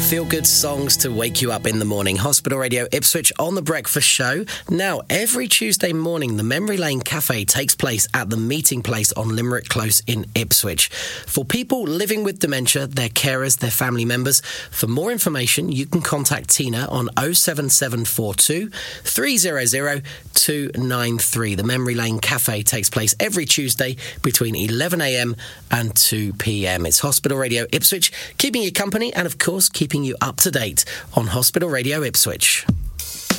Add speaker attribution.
Speaker 1: Feel-good songs to wake you up in the morning. Hospital Radio Ipswich on The Breakfast Show. Now, every Tuesday morning, the Memory Lane Cafe takes place at the Meeting Place on Limerick Close in Ipswich. For people living with dementia, their carers, their family members, for more information, you can contact Tina on 07742 300 293. The Memory Lane Cafe takes place every Tuesday between 11am and 2pm. It's Hospital Radio Ipswich, keeping you company and, of course, keeping you up to date on Hospital Radio Ipswich.